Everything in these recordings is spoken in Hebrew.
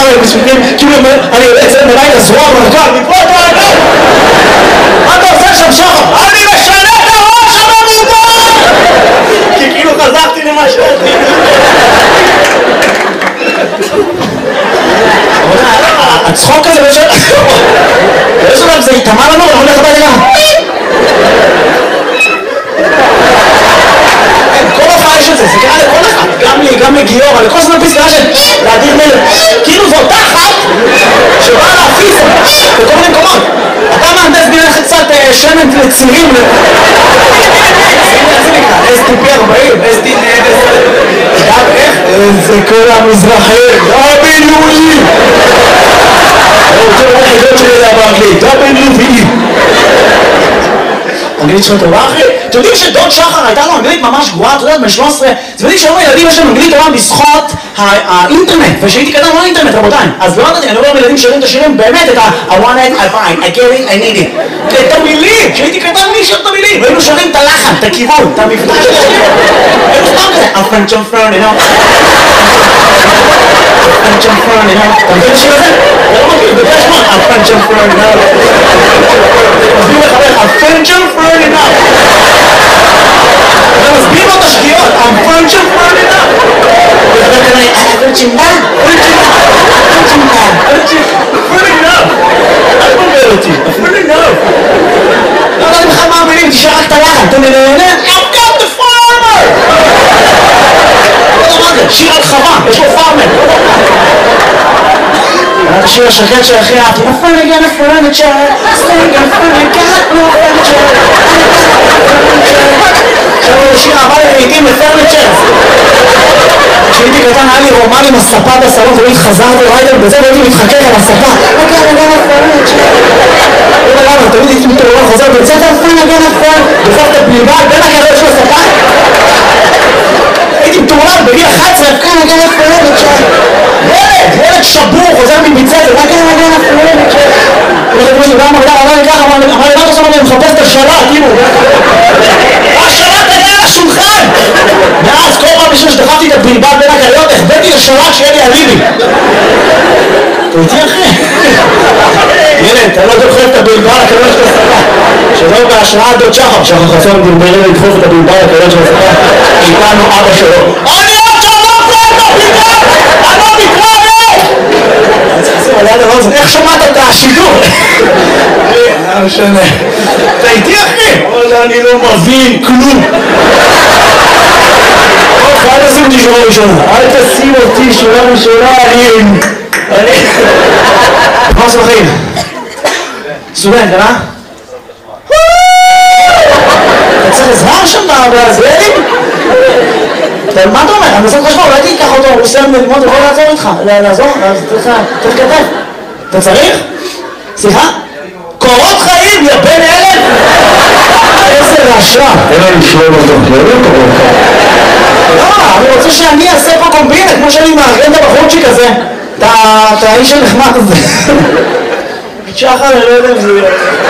הם מספיקים, כאילו אני יוצא אצלם בלילה זרוע ברכב, מפה אתה הרגל! מה אתה עושה שם שחר? אני משנה את הראש הממומן! כי כאילו חזרתי למה שאתי. הצחוק הזה בשביל... יש עליו זה התאמה לנו, אנחנו הולך הביתה גם. כל הופעה יש את זה, זה קרה לכל אחד, גם לי, גם לגיור, לכל זמן פסקה של להגיד מלך, כאילו זו אותה אחת שבאה להפיס בכל מיני מקומות. אתה מהנדס בינך קצת שמן לצירים, STP 40, STP, איך? זה כל המזרחים, WE! זה לא חידות שלי לדעת באנגלית, WE! אנגלית שלך טובה אחי? אתם יודעים שדוד שחר הייתה לו אנגלית ממש גרועה, אתה יודע, בן 13? אתם יודעים שהיום הילדים יש להם אנגלית טובה בזכות האינטרנט, ושהייתי קטן לא אינטרנט רבותיים, אז לא יודעתי, אני אומר לילדים שרים את השירים באמת את I want it, I find, I get it, I need it, את המילים, שהייתי קטן מי שר את המילים, והיינו שרים את הלחן, את הכיוון, את המבטא של השירים, היינו סתם כזה, French and Fern, you know, French and Fern, you know, אתה מכיר את השיר הזה? אתה לא מכיר, בגלל שמות, French and Fern, you know, מסביר לחבר, French and Fern, you know, אתה מסביר לו את השגיאות, French and Fern, you know, וחבר כזה, פרצ'ינדה, אל תבלבל אותי, אפילו לא. לא יודעת לך מה המילים, תשאר רק את הלחן, אתה נהנה? I've got the farmer! לא יודע מה זה, שיר על חווה, יש לו פארמר. את השיר השקט של אחי אהבתי, נפלנו גם פרניצ'ר, סטנג גם פרניצ'ר, עכשיו הוא שיר אהבה לעיתים לפרניצ'ר. כשהייתי קטן היה לי רומן עם הספה בסלון ולא חזרתי ריידר בזה והייתי מתחכך על הספה תמיד הייתי מתעורר חוזר בצאת בסוף את הבליבה בין הקרב של הספה הייתי מתעורר בגיל 11 ילד שבור חוזר מביצת אמר לי מה אתה עושה? אני מחפש את השלט השלט היה על השולחן מאז כל פעם בשביל שדחפתי את הבלבד בין הקריות החבאתי לשלט שיהיה לי אליבי אתה איתי אחי? ילד, אתה לא דוחף את הבלבד לקריות של הספה שלא בהשראת דוד שחר שחר חסון דלברי לדחוף את הבלבד לקריות של הספה שאיתנו אבא שלו אני עוד שמעת את הבלבד! אני לא מתראה! איך שמעת את השידור? לא משנה אתה איתי אחי? אני לא מבין כלום אל תשים אותי שורה ראשונה אל תשים אותי שורה ראשונה אני מה עושה בחיים? סטודנט, אה? אתה צריך עזרה שם בזרדים? מה אתה אומר? אני עושה חשבון, אולי תיקח אותו, הוא סיים ללמוד, הוא יכול לעזור איתך לעזור? אז צריך כתב אתה צריך? סליחה? קורות חיים, יא בן אלף! איזה רעשה אין לנו שלום אותו, לא קורות חיים לא, אני רוצה שאני אעשה פה קומבינה כמו שאני מארגן את הבחורצ'יק הזה את האיש הנחמד הזה שחר, אני לא יודע אם זה יהיה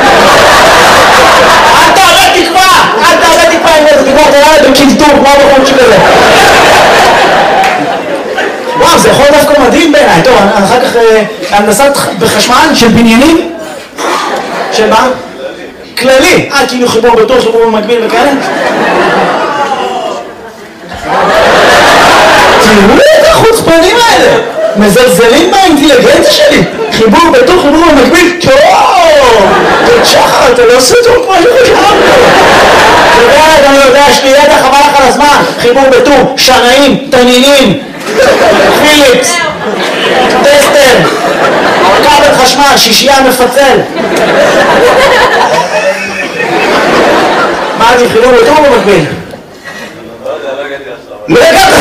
אל תעלה תקפה עם איזה תקפה, אתה יאללה בקלטור כמו הבחורצ'יק הזה וואו, זה יכול דווקא מדהים בעיניי טוב, אחר כך הנדסת בחשמל של בניינים של מה? כללי כאילו חיבור בתור, חיבור במקביל וכאלה תראו את החוצפנים האלה מזלזלים באינטליגנציה שלי חיבור בתור, חיבור במקביל טוב תוד שחר, אתה לא עושה טוב כמו שחשבנו אני יודע, יש לי ידע חבל לך על הזמן חיבור בתור, שנאים, תנינים פיליפס טסטר כבל חשמל, שישייה מפצל מה אני חיבור בתור במקביל? לא הגעת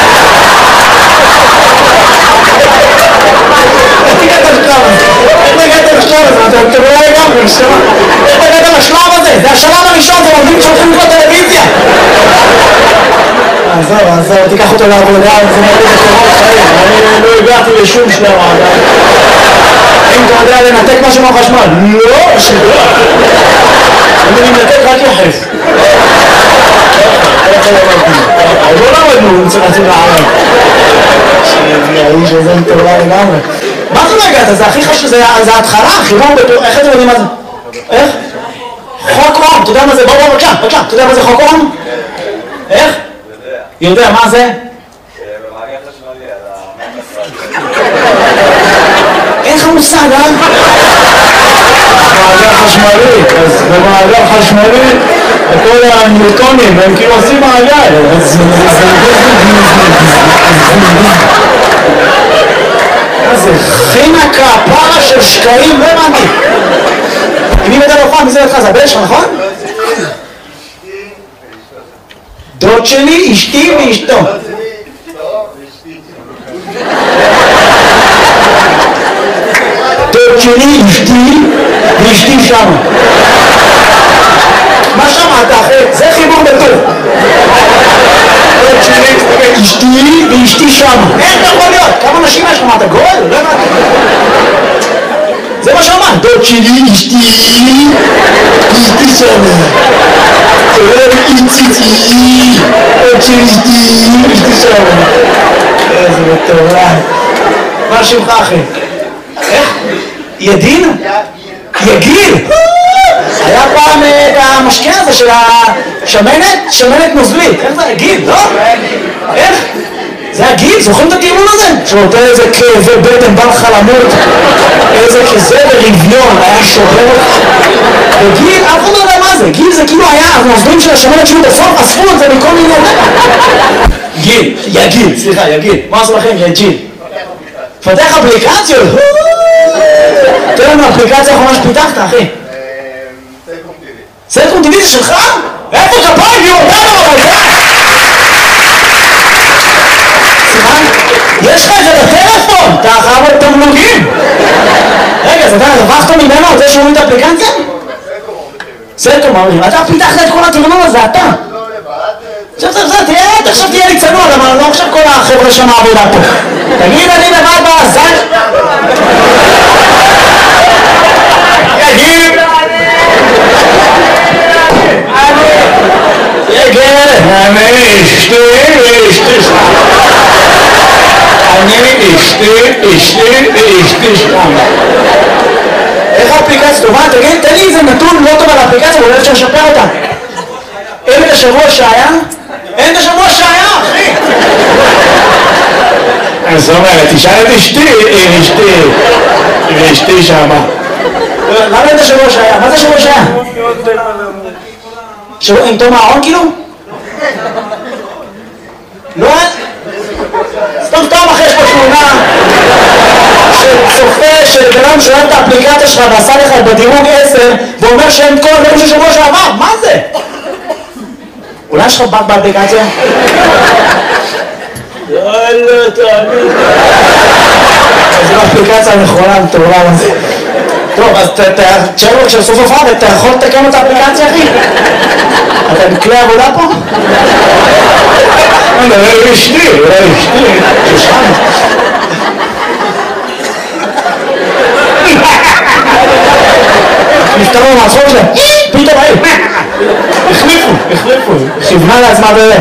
אתם לא לגמרי, איך הגעתם לשלב הזה? זה השלב הראשון, זה עובדים שהולכים לקרוא טלוויזיה עזוב, תיקח אותו לעבודה, זה מרגיש לקורות חיים אני לא הגעתי לשום שלב אם אתה יודע לנתק משהו מהחשמל לא, שלא אני מנתק רק יחס לא למדנו מצלצים לערב. האיש הזה מטורלל לגמרי. מה זה לא הגעת? זה הכי חשוב, זה ההתחלה, חימום בטור, איך אתם יודעים מה זה? איך? חוק אום, אתה יודע מה זה? בוא, בבקשה, אתה יודע מה זה חוק אום? איך? יודע, מה זה? במעגל חשמלי על אין לך מושג, מעגל חשמלי, אז במעגל חשמלי כל הניוטונים הם כאילו עושים מעגל, זה חינקה, פרה של שקעים, לא הבנתי. אם היא בדל אופן, מי זה לך? זה הבן שלך, נכון? דוד שלי, אשתי ואשתו. דוד שלי, אשתי ואשתי שם. מה שמעת אחי? זה חיבור בטוב. דוד שלי, אשתי ואשתי שם. איך יכול להיות? כמה נשים יש לך? מה אתה גול? לא הבנתי. זה מה שאמרת. דוד שלי, אשתי ואשתי שם. איציצי, דוד שלי, אשתי שם. איזה מטורף. מה שמך אחי? איך? ידין? יגיל? היה פעם את המשקה הזה של השמנת? שמנת נוזלית. איך זה? יגיל, לא? איך? זה הגיל, זוכרים את הטיעון הזה? שנותן איזה כאבי בטן, בא לך למות, איזה כזה ברביון, היה שובר. וגיל, אף אחד לא יודע מה זה. גיל זה כאילו היה הנוזלים של השמנת שהיו בסוף, אספו את זה מכל מיני... גיל, יגיל, סליחה, יגיל. מה עשו לכם? יגיל. פתח אפליקציות. תן לנו אפליקציה האחרונה שפיתחת, אחי. סלקום טיווי זה שלך? איפה כפיים? יום, סליחה? יש לך את זה בטלפון, אתה חייב את תמלוגים. רגע, אז אתה רווחת ממנו על זה שהוא את האפליקציה? סלקום, אומרים, אתה פיתחת את כל התמלוג הזה, אתה. עכשיו תהיה לי צנוע, אבל לא עכשיו כל החבר'ה שם העבודה פה. תגיד, אני לבד באזן. יגיד. אני אשתי שם. איך האפליקציה טובה? תגיד, תן לי איזה נתון לא טוב על האפליקציה, אולי אפשר לשפר אותה. אין את השבוע שהיה? אין את השבוע שהיה, אחי! אז זאת אומרת, תשאל את אשתי שמה. למה אין את השבוע שהיה? מה זה השבוע שהיה? שבוע עם תום הארון כאילו? לא? סתם אחרי יש פה תמונה של צופה של בנם שאוהב את האפליקציה שלך ועשה לך בדירוג 10 ואומר שאין כל הדברים של שבוע שעבר, מה זה? אולי יש לך בת באפליקציה? לא, תאמין. זו האפליקציה הנכונה, מטורלל הזה. טוב, אז תשאר לו כשסוף הופעה, אתה יכול לתקן את האפליקציה, אחי? אתה בכלי עבודה פה? אולי אשתי, ששם. נפתרו מהצחוק שלהם, פתאום היי, החליפו, כיוונה לעצמה בזה.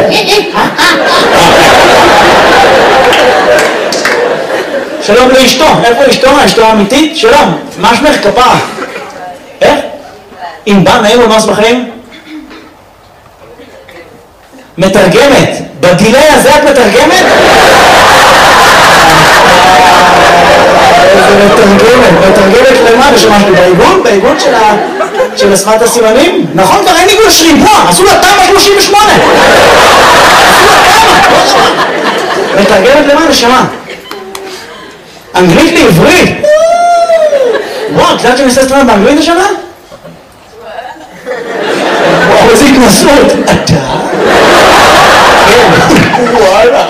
שלום לאשתו, איפה אשתו? אשתו האמיתית? שלום, מה שמך כפרה? איך? אם בא נעים ומאס בחיים? מתרגמת, בדילי הזה את מתרגמת? איזה מתרגמת למה? ושמשהו בעיגון של שפת הסימנים? נכון, כבר אין עיגון של ריבוע, עשו לה תמ"א 38. מתרגמת למה? נשמה? אנגלית לעברית? וואו, את יודעת שאני עושה סטנדאפ באנגלית השנה? וואו, איזה התנסות. אתה? וואלה.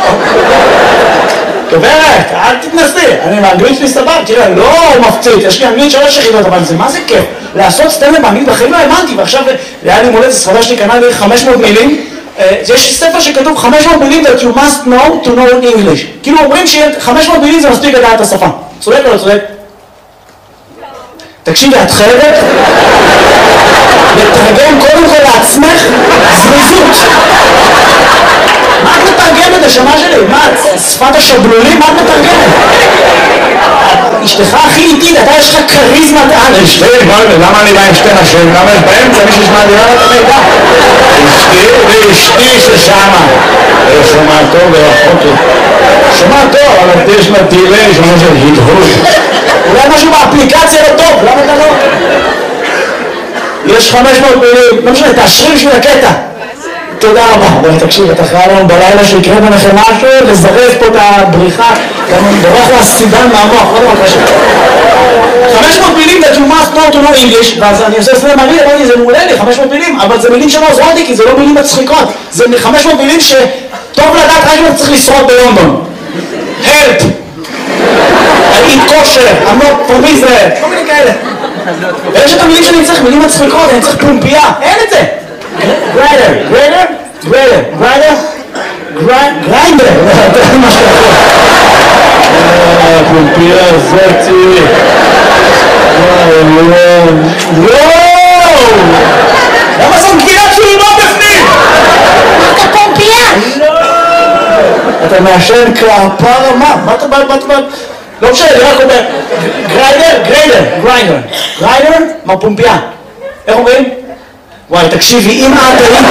גברת, אל תתנסי, אני באנגלית שלי סבבה, תראה, לא מפציץ, יש לי אנגלית 3 יחידות, אבל זה מה זה כיף? לעשות סטנדאפ באנגלית בחיים לא האמנתי, ועכשיו היה לי מולדת, ספרדה שלי קנה לי 500 מילים, יש ספר שכתוב 500 מילים that you must know to know English. כאילו אומרים ש500 מילים זה מספיק לדעת את השפה. צודק או לא צודק? תקשיבי, את חייבת לתרגם קודם כל לעצמך זריזות. מה את מתרגמת, השמה שלי? מה, שפת השבלולים? מה את מתרגמת? אשתך הכי איטית, אתה יש לך קריזמת על. אשתי, למה אני בא עם שתי נשים? למה יש באמצע מישהו שמעבירה את המידע? אשתי ואשתי ששמה. שומע טוב ורחוק טוב. שומע טוב, אבל יש לה דילי, שומע של הדהוד. אולי משהו באפליקציה לא טוב, למה אתה לא? יש 500 מילים, לא משנה, תאשרי בשביל הקטע. תודה רבה. תקשיב, אתה חייב לנו בלילה שיקרה ביניכם משהו, לזרז פה את הבריחה, גם בורח לסידן מהמוח, לא דבר קשה. 500 מילים that you must know to know English, ואז אני עושה סלם עלי, אמרתי, זה מעולה לי, 500 מילים, אבל זה מילים שלא עוזרות לי, כי זה לא מילים מצחיקות. זה 500 מילים שטוב לדעת רק אם אתה צריך לשרוד בלונדון. help! I eat kosher, I'm not from Israel, כל מיני כאלה. ויש את המילים שאני צריך, מילים מצחיקות, אני צריך פומפייה, אין את זה. גריידר, גריידר, גריידר, גריידר, גריינדר, זה מה שאתה פומפייה זאתי. וואו! למה זאת גבינת שולמה בפנים? אתה פומפייה! אתה מעשן כפרה, מה אתה בא? לא משנה, אני רק אומר גריידר, גריידר, גריינדר, גריידר, מה פומפייה? איך אומרים? וואי, תקשיבי, אם את היית...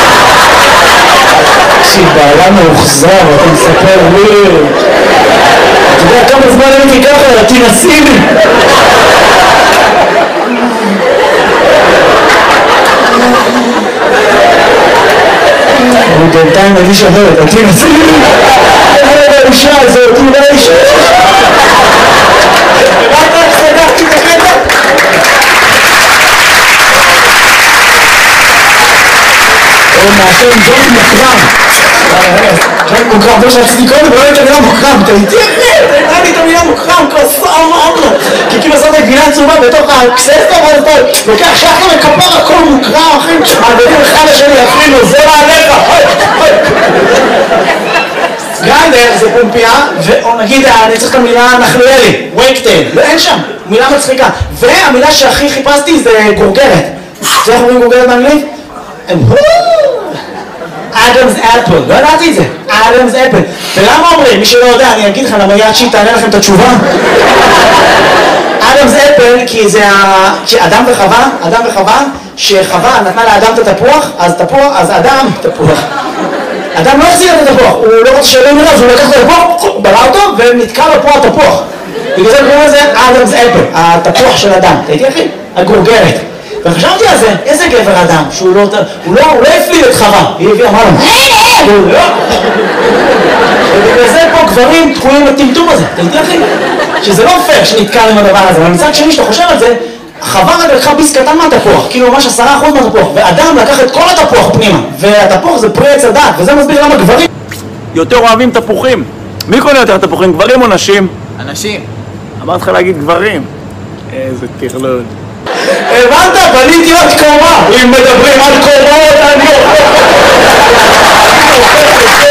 תקשיב, בעיה מאוחזר, אתה מספר וויר. אתה יודע כמה זמן הייתי ככה, תנסי לי. אני בינתיים מרגיש אחרת, תנסי לי. האישה הזאת, אולי האישה. רק סגרתי את הקטע. הוא מעשן ג'ון מוקרם. ג'ון מוקרם, זה שעשיתי קודם, ולא הייתה מילה מוקרם. אתה איתי אחרי, אתה נראה לי את המילה מוקרם, כוסה אמרנו. כי כאילו עשית גבינה צהובה בתוך הקססטה, ואז אתה לוקח שחר וכפר הכל מוקרם, אחי, מעבירים אחד לשני, אפילו, זה מעליך. גריידר זה פומפייה, או נגיד, אני צריך את המילה נחליאלי, וייקטייל, ואין שם, מילה מצחיקה. והמילה שהכי חיפשתי זה גורגרת. זה איך אומרים גורגרת באנגלית? אדמס אפל, לא ידעתי את זה, אדמס אפל. ולמה אומרים? מי שלא יודע, אני אגיד לך, למה יד שהיא תענה לכם את התשובה. אדמס אפל, כי זה אדם וחווה, שחווה נתנה לאדם את התפוח, אז אדם, תפוח. אדם לא החזיר את התפוח, הוא לא רוצה שלא נראה, אז הוא לקח את התפוח, בלע אותו, ונתקע לו פה התפוח. בגלל זה קוראים לזה אדמס אפל, התפוח של אדם. תהייתי אחי? הגורגרת. וחשבתי על זה, איזה גבר אדם, שהוא לא הפליל את חווה, היא הביאה, אמרה לו, ובגלל זה פה גברים תקועים בטמטום הזה, תהייתי אחי? שזה לא פייר שנתקע עם הדבר הזה, אבל מצד שני שאתה חושב על זה, חווה רק לקחה ביס קטן מהתפוח, כאילו ממש 10% מהתפוח, ואדם לקח את כל התפוח פנימה, והתפוח זה פרי עץ הדת, וזה מסביר למה גברים יותר אוהבים תפוחים. מי קונה יותר תפוחים, גברים או נשים? אנשים. אמרת לך להגיד גברים. איזה טרלול. הבנת? בניתי עוד קומה, אם מדברים על קומות, אני